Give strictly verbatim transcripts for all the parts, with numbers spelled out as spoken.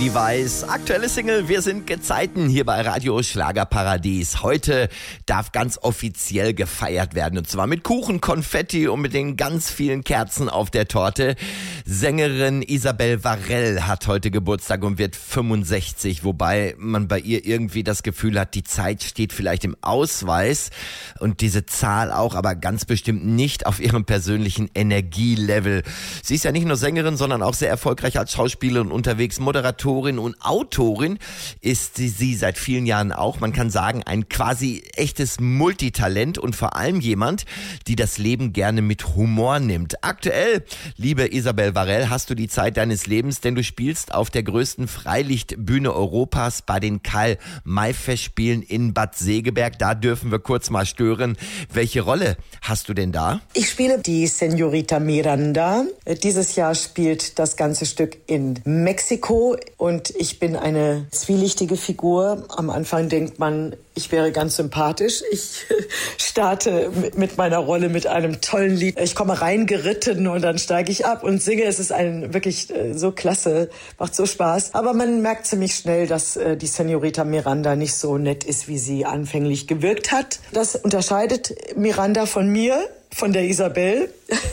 Rudi Weiß, aktuelle Single, wir sind Gezeiten hier bei Radio Schlagerparadies. Heute darf ganz offiziell gefeiert werden und zwar mit Kuchen, Konfetti und mit den ganz vielen Kerzen auf der Torte. Sängerin Isabel Varell hat heute Geburtstag und wird fünfundsechzig, wobei man bei ihr irgendwie das Gefühl hat, die Zeit steht vielleicht im Ausweis und diese Zahl auch, aber ganz bestimmt nicht auf ihrem persönlichen Energielevel. Sie ist ja nicht nur Sängerin, sondern auch sehr erfolgreich als Schauspielerin unterwegs, Moderatorin und Autorin ist sie seit vielen Jahren auch. Man kann sagen, ein quasi echtes Multitalent und vor allem jemand, die das Leben gerne mit Humor nimmt. Aktuell, liebe Isabel Varell, hast du die Zeit deines Lebens, denn du spielst auf der größten Freilichtbühne Europas bei den Karl-May-Festspielen in Bad Segeberg. Da dürfen wir kurz mal stören. Welche Rolle hast du denn da? Ich spiele die Señorita Miranda. Dieses Jahr spielt das ganze Stück in Mexiko und ich bin eine zwielichtige Figur. Am Anfang denkt man, ich wäre ganz sympathisch. Ich starte mit meiner Rolle mit einem tollen Lied. Ich komme reingeritten und dann steige ich ab und singe. Es ist ein wirklich so klasse, macht so Spaß. Aber man merkt ziemlich schnell, dass die Señorita Miranda nicht so nett ist, wie sie anfänglich gewirkt hat. Das unterscheidet Miranda von mir, von der Isabel.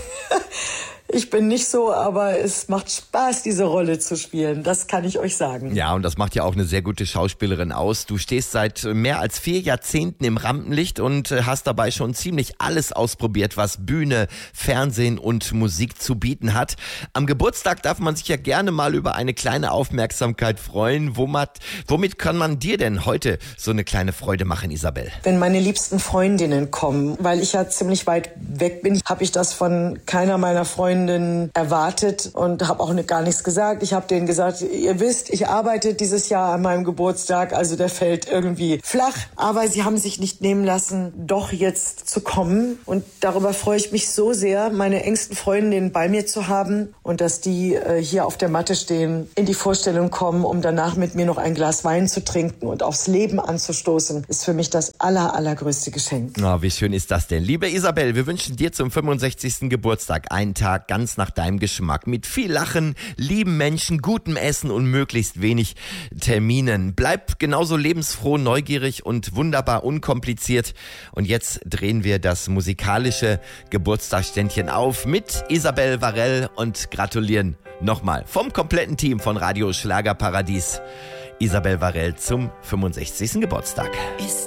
Ich bin nicht so, aber es macht Spaß, diese Rolle zu spielen. Das kann ich euch sagen. Ja, und das macht ja auch eine sehr gute Schauspielerin aus. Du stehst seit mehr als vier Jahrzehnten im Rampenlicht und hast dabei schon ziemlich alles ausprobiert, was Bühne, Fernsehen und Musik zu bieten hat. Am Geburtstag darf man sich ja gerne mal über eine kleine Aufmerksamkeit freuen. Womit, womit kann man dir denn heute so eine kleine Freude machen, Isabel? Wenn meine liebsten Freundinnen kommen, weil ich ja ziemlich weit weg bin, habe ich das von keiner meiner Freunde erwartet und habe auch gar nichts gesagt. Ich habe denen gesagt, ihr wisst, ich arbeite dieses Jahr an meinem Geburtstag, also der fällt irgendwie flach. Aber sie haben sich nicht nehmen lassen, doch jetzt zu kommen. Und darüber freue ich mich so sehr, meine engsten Freundinnen bei mir zu haben und dass die äh, hier auf der Matte stehen, in die Vorstellung kommen, um danach mit mir noch ein Glas Wein zu trinken und aufs Leben anzustoßen, ist für mich das aller, allergrößte Geschenk. Oh, wie schön ist das denn? Liebe Isabel, wir wünschen dir zum fünfundsechzigsten Geburtstag einen Tag ganz nach deinem Geschmack. Mit viel Lachen, lieben Menschen, gutem Essen und möglichst wenig Terminen. Bleib genauso lebensfroh, neugierig und wunderbar unkompliziert. Und jetzt drehen wir das musikalische Geburtstagsständchen auf mit Isabel Varell und gratulieren nochmal vom kompletten Team von Radio Schlagerparadies Isabel Varell zum fünfundsechzigsten Geburtstag. Ist